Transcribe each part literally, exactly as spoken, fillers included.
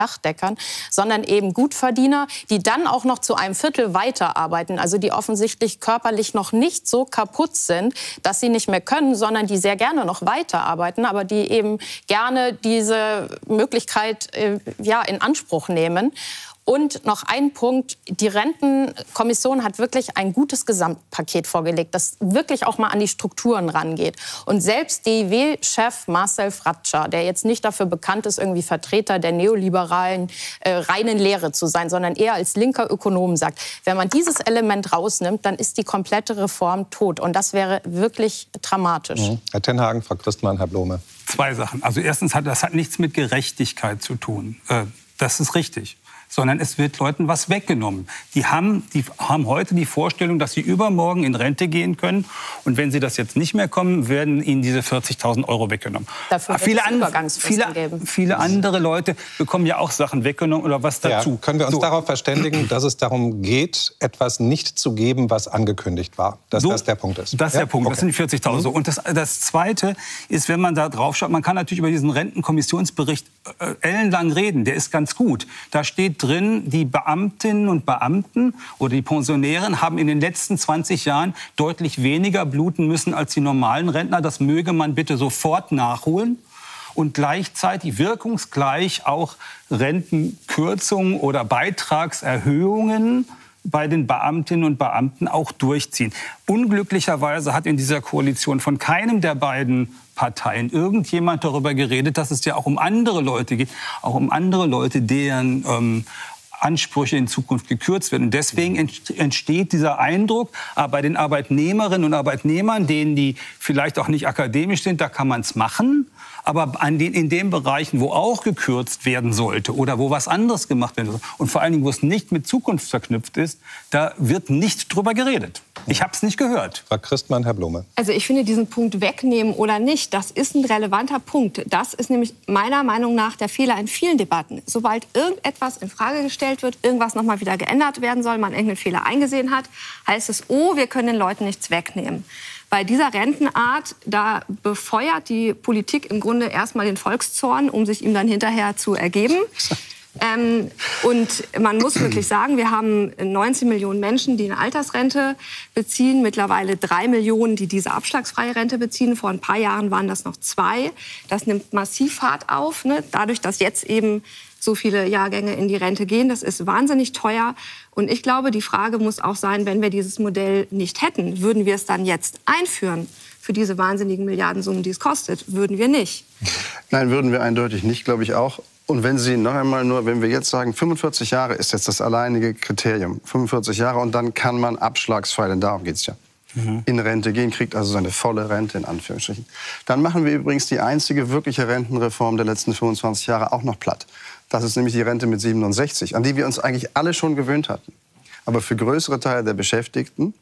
Dachdeckern, sondern eben Gutverdiener, die dann auch noch zu einem Viertel weiterarbeiten, also die offensichtlich körperlich noch nicht so kaputt sind, dass sie nicht mehr können, sondern die sehr gerne noch weiterarbeiten, aber die eben gerne diese Möglichkeit äh, ja, in Anspruch nehmen. Und noch ein Punkt, die Rentenkommission hat wirklich ein gutes Gesamtpaket vorgelegt, das wirklich auch mal an die Strukturen rangeht. Und selbst D I W-Chef Marcel Fratscher, der jetzt nicht dafür bekannt ist, irgendwie Vertreter der neoliberalen äh, reinen Lehre zu sein, sondern eher als linker Ökonom sagt, wenn man dieses Element rausnimmt, dann ist die komplette Reform tot. Und das wäre wirklich dramatisch. Mhm. Herr Tenhagen, Frau Christmann, Herr Blome. Zwei Sachen. Also erstens, hat das hat nichts mit Gerechtigkeit zu tun. Äh, das ist richtig. Sondern es wird Leuten was weggenommen. Die haben, die haben heute die Vorstellung, dass sie übermorgen in Rente gehen können. Und wenn sie das jetzt nicht mehr kommen, werden ihnen diese vierzigtausend Euro weggenommen. Dafür wird viele, es Übergangsfristen viele, geben. viele andere Leute bekommen ja auch Sachen weggenommen oder was dazu. Ja, können wir uns so darauf verständigen, dass es darum geht, etwas nicht zu geben, was angekündigt war? Dass so, das der Punkt ist? Das ist ja? der Punkt. Okay. Das sind die vierzigtausend. Mhm. Und das, das Zweite ist, wenn man da drauf schaut, man kann natürlich über diesen Rentenkommissionsbericht äh, ellenlang reden. Der ist ganz gut. Da steht drin, die Beamtinnen und Beamten oder die Pensionären haben in den letzten zwanzig Jahren deutlich weniger bluten müssen als die normalen Rentner. Das möge man bitte sofort nachholen. Und gleichzeitig wirkungsgleich auch Rentenkürzungen oder Beitragserhöhungen bei den Beamtinnen und Beamten auch durchziehen. Unglücklicherweise hat in dieser Koalition von keinem der beiden Parteien irgendjemand darüber geredet, dass es ja auch um andere Leute geht, auch um andere Leute, deren ähm, Ansprüche in Zukunft gekürzt werden. Und deswegen entsteht dieser Eindruck, bei den Arbeitnehmerinnen und Arbeitnehmern, denen die vielleicht auch nicht akademisch sind, da kann man es machen. Aber an den, in den Bereichen, wo auch gekürzt werden sollte oder wo was anderes gemacht werden soll und vor allen Dingen, wo es nicht mit Zukunft verknüpft ist, da wird nicht drüber geredet. Ich habe es nicht gehört. Frau Christmann, Herr Blome. Also ich finde diesen Punkt wegnehmen oder nicht, das ist ein relevanter Punkt. Das ist nämlich meiner Meinung nach der Fehler in vielen Debatten. Sobald irgendetwas in Frage gestellt wird, irgendwas noch mal wieder geändert werden soll, man irgendeinen Fehler eingesehen hat, heißt es, oh, wir können den Leuten nichts wegnehmen. Bei dieser Rentenart, da befeuert die Politik im Grunde erstmal den Volkszorn, um sich ihm dann hinterher zu ergeben. Ähm, und man muss wirklich sagen, wir haben neunzehn Millionen Menschen, die eine Altersrente beziehen, mittlerweile drei Millionen, die diese abschlagsfreie Rente beziehen. Vor ein paar Jahren waren das noch zwei. Das nimmt massiv Fahrt auf, ne? Dadurch, dass jetzt eben so viele Jahrgänge in die Rente gehen. Das ist wahnsinnig teuer. Und ich glaube, die Frage muss auch sein, wenn wir dieses Modell nicht hätten, würden wir es dann jetzt einführen für diese wahnsinnigen Milliardensummen, die es kostet? Würden wir nicht. Nein, würden wir eindeutig nicht, glaube ich auch. Und wenn Sie noch einmal nur, wenn wir jetzt sagen, fünfundvierzig Jahre ist jetzt das alleinige Kriterium, fünfundvierzig Jahre und dann kann man abschlagsfrei, denn darum geht es ja, mhm. in Rente gehen, kriegt also seine volle Rente in Anführungsstrichen. Dann machen wir übrigens die einzige wirkliche Rentenreform der letzten fünfundzwanzig Jahre auch noch platt. Das ist nämlich die Rente mit siebenundsechzig, an die wir uns eigentlich alle schon gewöhnt hatten. Aber für größere Teile der Beschäftigten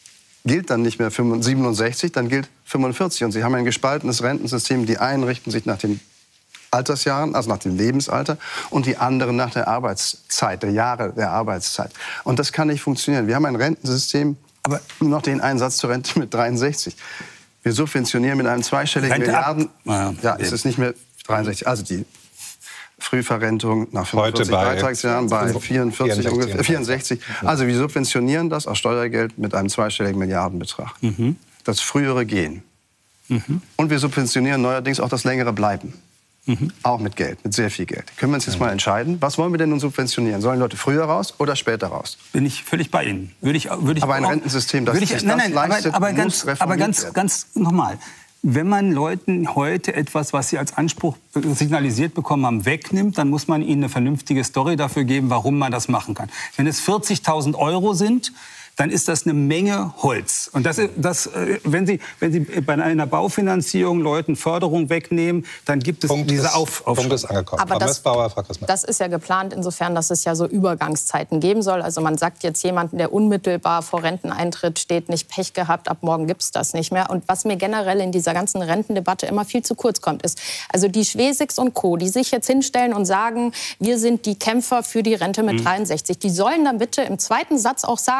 gilt dann nicht mehr siebenundsechzig, dann gilt fünfundvierzig. Und Sie haben ein gespaltenes Rentensystem. Die einen richten sich nach den Altersjahren, also nach dem Lebensalter, und die anderen nach der Arbeitszeit, der Jahre der Arbeitszeit. Und das kann nicht funktionieren. Wir haben ein Rentensystem, aber nur noch den Einsatz zur Rente mit dreiundsechzig. Wir subventionieren mit einem zweistelligen Rente Milliarden... Ja, ja, es ist nicht mehr dreiundsechzig, also die Frühverrentung nach fünfundvierzig bei Beitragsjahren bei vierundvierzig, ungefähr, vierundsechzig. Also wir subventionieren das aus Steuergeld mit einem zweistelligen Milliardenbetrag. Mhm. Das frühere Gehen. Mhm. Und wir subventionieren neuerdings auch das längere Bleiben. Mhm. Auch mit Geld, mit sehr viel Geld. Können wir uns jetzt mal entscheiden, was wollen wir denn nun subventionieren? Sollen Leute früher raus oder später raus? Bin ich völlig bei Ihnen. Würde ich, würde ich aber ein auch, Rentensystem, das ich, sich nein, das nein, leistet, aber, aber muss ganz, reformiert aber ganz, werden. ganz nochmal. Wenn man Leuten heute etwas, was sie als Anspruch signalisiert bekommen haben, wegnimmt, dann muss man ihnen eine vernünftige Story dafür geben, warum man das machen kann. Wenn es vierzigtausend Euro sind, dann ist das eine Menge Holz. Und das, das, wenn Sie, wenn Sie bei einer Baufinanzierung Leuten Förderung wegnehmen, dann gibt es Punkt diese ist, Auf, Punkt ist angekommen. Aber Frau das, Mössbauer, Frau Christmann. das ist ja geplant insofern, dass es ja so Übergangszeiten geben soll. Also man sagt jetzt jemanden, der unmittelbar vor Renteneintritt steht, nicht Pech gehabt, ab morgen gibt es das nicht mehr. Und was mir generell in dieser ganzen Rentendebatte immer viel zu kurz kommt, ist, also die Schwesigs und Co., die sich jetzt hinstellen und sagen, wir sind die Kämpfer für die Rente mit mhm. dreiundsechzig, die sollen dann bitte im zweiten Satz auch sagen, dass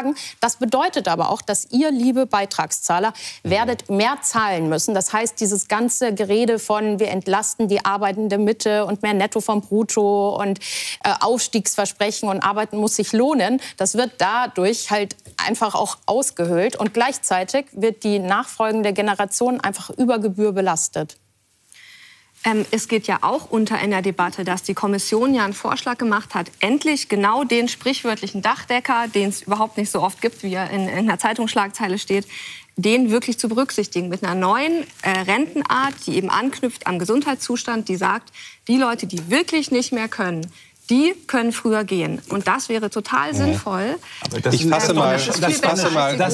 Das bedeutet aber auch, dass ihr, liebe Beitragszahler, werdet mehr zahlen müssen. Das heißt, dieses ganze Gerede von wir entlasten die arbeitende Mitte und mehr Netto vom Brutto und äh, Aufstiegsversprechen und Arbeiten muss sich lohnen, das wird dadurch halt einfach auch ausgehöhlt. Und gleichzeitig wird die nachfolgende Generation einfach über Gebühr belastet. Ähm, es geht ja auch unter in der Debatte, dass die Kommission ja einen Vorschlag gemacht hat, endlich genau den sprichwörtlichen Dachdecker, den es überhaupt nicht so oft gibt, wie er in, in einer Zeitungsschlagzeile steht, den wirklich zu berücksichtigen mit einer neuen äh, Rentenart, die eben anknüpft am Gesundheitszustand, die sagt, die Leute, die wirklich nicht mehr können, die können früher gehen. Und das wäre total sinnvoll. Aber das ich fasse mal, das ich fasse mal, das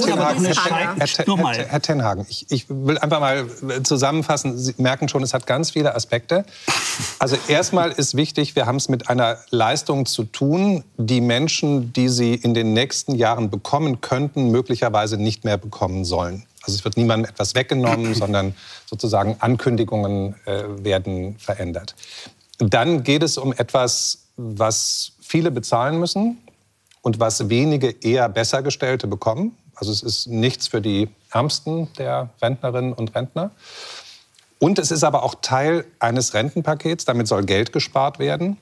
Herr, Herr Tenhagen, ich, ich will einfach mal zusammenfassen. Sie merken schon, es hat ganz viele Aspekte. Also erstmal ist wichtig, wir haben es mit einer Leistung zu tun, die Menschen, die sie in den nächsten Jahren bekommen könnten, möglicherweise nicht mehr bekommen sollen. Also es wird niemandem etwas weggenommen, sondern sozusagen Ankündigungen äh, werden verändert. Dann geht es um etwas, was viele bezahlen müssen und was wenige eher Bessergestellte bekommen. Also es ist nichts für die Ärmsten der Rentnerinnen und Rentner. Und es ist aber auch Teil eines Rentenpakets. Damit soll Geld gespart werden,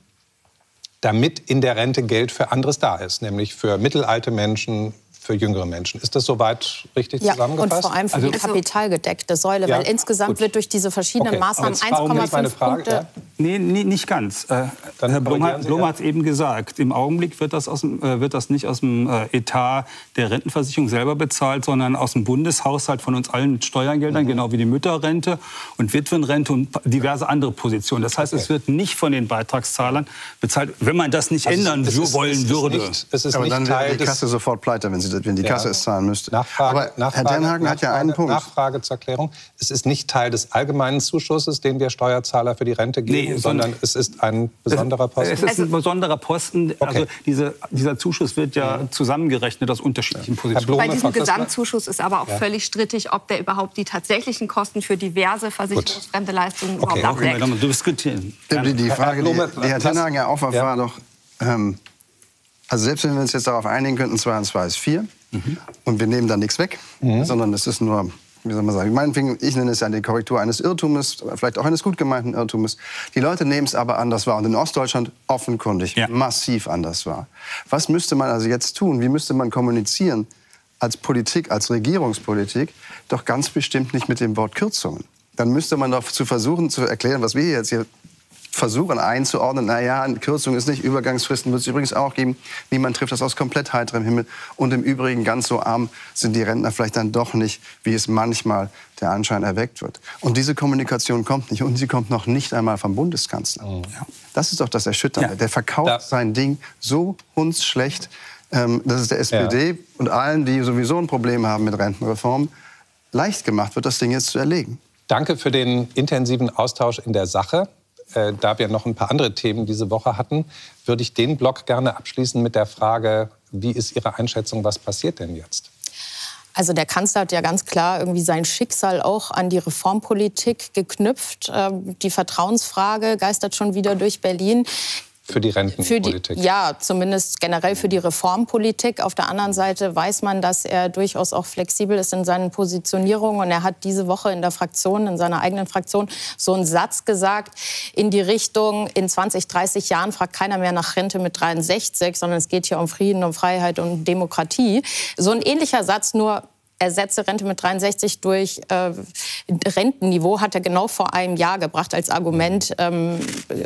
damit in der Rente Geld für anderes da ist, nämlich für mittelalte Menschen, für jüngere Menschen. Ist das soweit richtig ja, zusammengefasst? Und vor allem für also, die kapitalgedeckte Säule, ja, weil insgesamt gut. wird durch diese verschiedenen okay. Maßnahmen eins Komma fünf Punkte... Ja? Nee, nee, nicht ganz. Äh, Herr Blum hat es ja. eben gesagt. Im Augenblick wird das, aus dem, äh, wird das nicht aus dem äh, Etat der Rentenversicherung selber bezahlt, sondern aus dem Bundeshaushalt von uns allen mit Steuergeldern, mhm. genau wie die Mütterrente und Witwenrente und diverse andere Positionen. Das heißt, okay. es wird nicht von den Beitragszahlern bezahlt, wenn man das nicht also ändern es ist, wollen es würde. Nicht, es ist Aber nicht dann wäre die Kasse sofort pleite, wenn, sie, wenn die ja. Kasse es zahlen müsste. Nachfrage, Aber Nachfrage, Herr Tenhagen hat ja einen Punkt. Nachfrage zur Erklärung. Es ist nicht Teil des allgemeinen Zuschusses, den wir Steuerzahler für die Rente geben, nee, sondern es ist ein besonderer Posten. Es ist ein besonderer Posten. Okay. Also diese, dieser Zuschuss wird ja zusammengerechnet aus unterschiedlichen Positionen. Bei diesem Gesamtzuschuss ist aber auch ja. völlig strittig, ob der überhaupt die tatsächlichen Kosten für diverse versicherungsfremde Leistungen okay. überhaupt abdeckt. Können wir diskutieren. Die, die Frage, die, die Herr Tenhagen ja aufwarf, ja. war doch, ähm, also selbst wenn wir uns jetzt darauf einigen könnten, zwei und zwei ist vier, mhm. und wir nehmen da nichts weg, mhm. sondern es ist nur, wie soll man sagen, meinetwegen, ich nenne es ja die Korrektur eines Irrtumes, vielleicht auch eines gut gemeinten Irrtumes. Die Leute nehmen es aber anders wahr und in Ostdeutschland offenkundig ja. massiv anders wahr. Was müsste man also jetzt tun? Wie müsste man kommunizieren als Politik, als Regierungspolitik? Doch ganz bestimmt nicht mit dem Wort Kürzungen. Dann müsste man doch zu versuchen zu erklären, was wir jetzt hier versuchen einzuordnen, naja, eine Kürzung ist nicht, Übergangsfristen wird es übrigens auch geben. Niemand trifft das aus komplett heiterem Himmel. Und im Übrigen, ganz so arm sind die Rentner vielleicht dann doch nicht, wie es manchmal der Anschein erweckt wird. Und diese Kommunikation kommt nicht. Und sie kommt noch nicht einmal vom Bundeskanzler. Oh. Ja. Das ist doch das Erschütternde. Ja. Der verkauft da. sein Ding so hundsschlecht, ähm, dass es der S P D ja. und allen, die sowieso ein Problem haben mit Rentenreform, leicht gemacht wird, das Ding jetzt zu erlegen. Danke für den intensiven Austausch in der Sache. Äh, da wir noch ein paar andere Themen diese Woche hatten, würde ich den Block gerne abschließen mit der Frage, wie ist Ihre Einschätzung, was passiert denn jetzt? Also der Kanzler hat ja ganz klar irgendwie sein Schicksal auch an die Reformpolitik geknüpft. Ähm, die Vertrauensfrage geistert schon wieder durch Berlin. Für die Rentenpolitik? Für die, ja, zumindest generell für die Reformpolitik. Auf der anderen Seite weiß man, dass er durchaus auch flexibel ist in seinen Positionierungen. Und er hat diese Woche in der Fraktion, in seiner eigenen Fraktion, so einen Satz gesagt in die Richtung, in zwanzig, dreißig Jahren fragt keiner mehr nach Rente mit dreiundsechzig, sondern es geht hier um Frieden, um Freiheit und Demokratie. So ein ähnlicher Satz, nur ersetze Rente mit dreiundsechzig durch äh, Rentenniveau, hat er genau vor einem Jahr gebracht als Argument, ähm,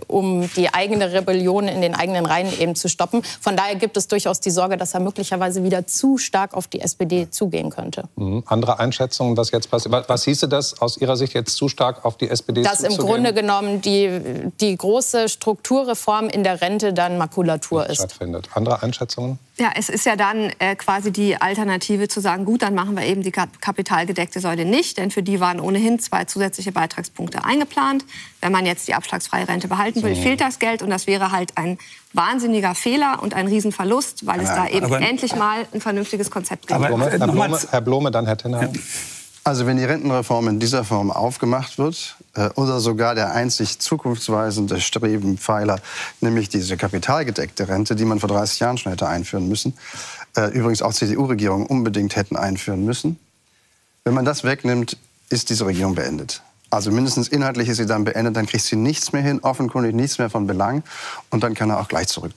um die eigene Rebellion in den eigenen Reihen eben zu stoppen. Von daher gibt es durchaus die Sorge, dass er möglicherweise wieder zu stark auf die S P D zugehen könnte. Mhm. Andere Einschätzungen, was jetzt passiert? Was, was hieße das aus Ihrer Sicht jetzt zu stark auf die S P D dass zuzugehen? Dass im Grunde genommen die, die große Strukturreform in der Rente dann Makulatur ist. Stattfindet. Andere Einschätzungen? Ja, es ist ja dann äh, quasi die Alternative zu sagen, gut, dann machen wir eben die kapitalgedeckte Säule nicht, denn für die waren ohnehin zwei zusätzliche Beitragspunkte eingeplant. Wenn man jetzt die abschlagsfreie Rente behalten will, so. fehlt das Geld und das wäre halt ein wahnsinniger Fehler und ein Riesenverlust, weil es ja, da eben endlich mal ein vernünftiges Konzept gibt. Herr Blome, Herr Blome, Herr Blome dann Herr Tenhagen. Ja. Also wenn die Rentenreform in dieser Form aufgemacht wird äh, oder sogar der einzig zukunftsweisende Strebenpfeiler, nämlich diese kapitalgedeckte Rente, die man vor dreißig Jahren schon hätte einführen müssen, äh, übrigens auch C D U-Regierungen unbedingt hätten einführen müssen, wenn man das wegnimmt, ist diese Regierung beendet. Also mindestens inhaltlich ist sie dann beendet, dann kriegt sie nichts mehr hin, offenkundig nichts mehr von Belang und dann kann er auch gleich zurücktreten.